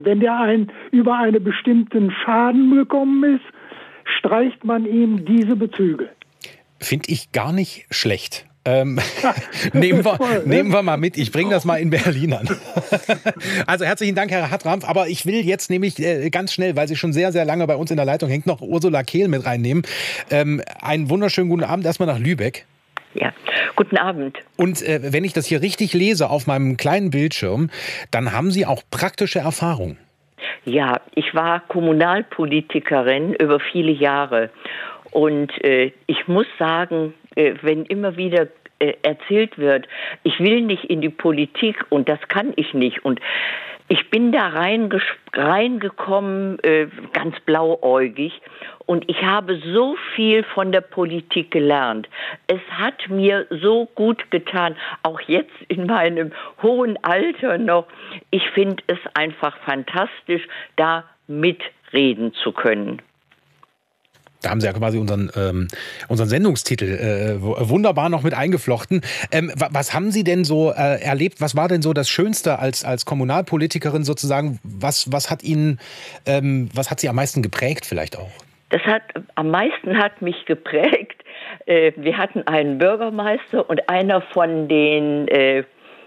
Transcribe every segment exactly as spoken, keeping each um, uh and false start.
Wenn der ein über einen bestimmten Schaden gekommen ist, streicht man ihm diese Bezüge. Finde ich gar nicht schlecht. Ähm, nehmen, wir, voll, ne? nehmen wir mal mit. Ich bringe das mal in Berlin an. Also herzlichen Dank, Herr Hartranft. Aber ich will jetzt nämlich äh, ganz schnell, weil sie schon sehr, sehr lange bei uns in der Leitung hängt, noch Ursula Kehl mit reinnehmen. Ähm, einen wunderschönen guten Abend erstmal nach Lübeck. Ja, guten Abend. Und äh, wenn ich das hier richtig lese auf meinem kleinen Bildschirm, dann haben Sie auch praktische Erfahrung. Ja, ich war Kommunalpolitikerin über viele Jahre. Und äh, ich muss sagen, äh, wenn immer wieder äh, erzählt wird, ich will nicht in die Politik und das kann ich nicht. Und ich bin da reingekommen, äh, ganz blauäugig. Und ich habe so viel von der Politik gelernt. Es hat mir so gut getan, auch jetzt in meinem hohen Alter noch. Ich finde es einfach fantastisch, da mitreden zu können. Da haben Sie ja quasi unseren, ähm, unseren Sendungstitel äh, wunderbar noch mit eingeflochten. Ähm, was haben Sie denn so äh, erlebt? Was war denn so das Schönste als, als Kommunalpolitikerin sozusagen? Was, was hat Ihnen, ähm, was hat Sie am meisten geprägt vielleicht auch? Das hat, am meisten hat mich geprägt. Äh, wir hatten einen Bürgermeister und einer von den äh,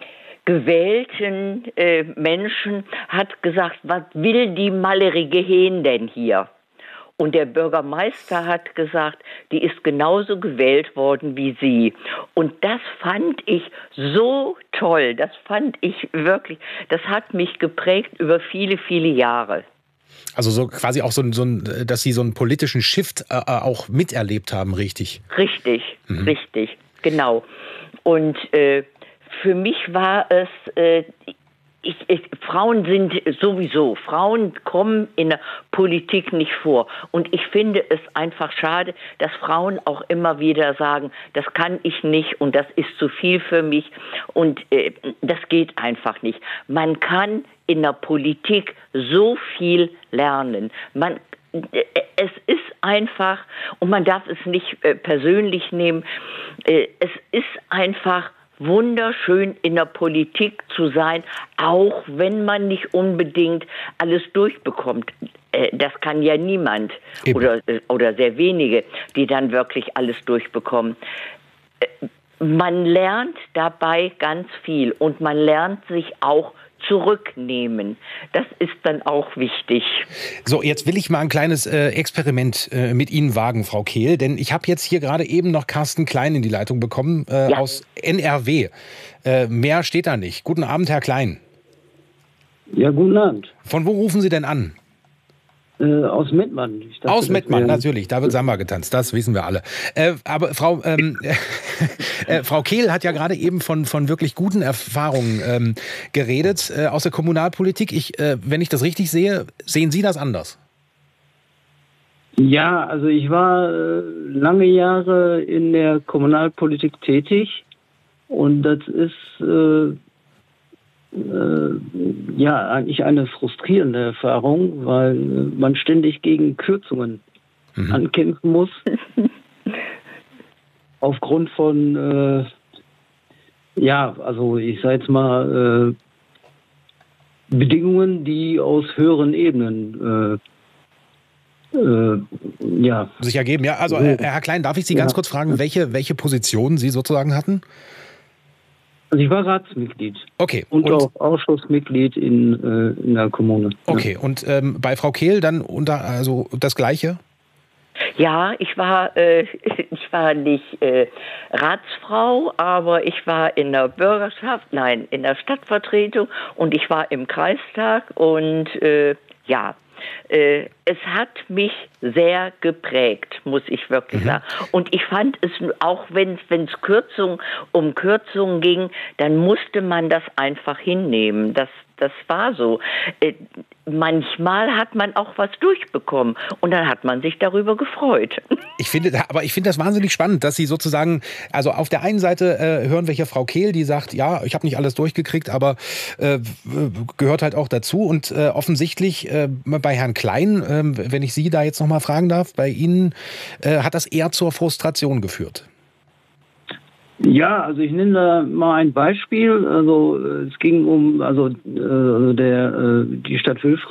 gewählten äh, Menschen hat gesagt, was will die mallerige Hähn denn hier? Und der Bürgermeister hat gesagt, die ist genauso gewählt worden wie Sie. Und das fand ich so toll. Das fand ich wirklich, das hat mich geprägt über viele, viele Jahre. Also so quasi auch so ein, so ein dass Sie so einen politischen Shift äh, auch miterlebt haben, richtig? Richtig, mhm. richtig, genau. Und äh, für mich war es... Äh, Ich, ich, Frauen sind sowieso, Frauen kommen in der Politik nicht vor. Und ich finde es einfach schade, dass Frauen auch immer wieder sagen, das kann ich nicht und das ist zu viel für mich und äh, das geht einfach nicht. Man kann in der Politik so viel lernen. Man, äh, es ist einfach, und man darf es nicht äh, persönlich nehmen, äh, es ist einfach wunderschön in der Politik zu sein, auch wenn man nicht unbedingt alles durchbekommt. Das kann ja niemand oder, oder sehr wenige, die dann wirklich alles durchbekommen. Man lernt dabei ganz viel und man lernt sich auch zurücknehmen. Das ist dann auch wichtig. So, jetzt will ich mal ein kleines äh, Experiment äh, mit Ihnen wagen, Frau Kehl, denn ich habe jetzt hier gerade eben noch Carsten Klein in die Leitung bekommen äh, ja. aus N R W. Äh, mehr steht da nicht. Guten Abend, Herr Klein. Ja, guten Abend. Von wo rufen Sie denn an? Äh, aus Mettmann. Ich dachte, aus Mettmann, natürlich. Da wird Samba getanzt, das wissen wir alle. Äh, aber Frau, ähm, äh, Frau Kehl hat ja gerade eben von, von wirklich guten Erfahrungen ähm, geredet äh, aus der Kommunalpolitik. Ich, äh, wenn ich das richtig sehe, sehen Sie das anders? Ja, also ich war äh, lange Jahre in der Kommunalpolitik tätig und das ist äh, Äh, ja, eigentlich eine frustrierende Erfahrung, weil äh, man ständig gegen Kürzungen mhm. ankämpfen muss. Aufgrund von, äh, ja, also ich sage jetzt mal, äh, Bedingungen, die aus höheren Ebenen äh, äh, ja. sich ergeben. Ja, also äh, Herr Klein, darf ich Sie ganz ja. kurz fragen, welche, welche Position Sie sozusagen hatten? Also ich war Ratsmitglied. Okay. Und, und auch Ausschussmitglied in, äh, in der Kommune. Okay. Ja. Und ähm, bei Frau Kehl dann unter also das Gleiche? Ja, ich war äh, ich war nicht äh, Ratsfrau, aber ich war in der Bürgerschaft, nein, in der Stadtvertretung und ich war im Kreistag und äh, ja. Äh, es hat mich sehr geprägt, muss ich wirklich mhm. sagen. Und ich fand es, auch wenn es Kürzung, um Kürzungen ging, dann musste man das einfach hinnehmen. Das, das war so. Äh, manchmal hat man auch was durchbekommen und dann hat man sich darüber gefreut. Ich finde, aber ich finde das wahnsinnig spannend, dass Sie sozusagen, also auf der einen Seite äh, hören wir hier Frau Kehl, die sagt, ja, ich habe nicht alles durchgekriegt, aber äh, gehört halt auch dazu und äh, offensichtlich äh, bei Herrn Klein, äh, wenn ich Sie da jetzt noch mal fragen darf, bei Ihnen äh, hat das eher zur Frustration geführt. Ja, also ich nenne da mal ein Beispiel. Also es ging um, also äh, der äh, die Stadt Wülfrath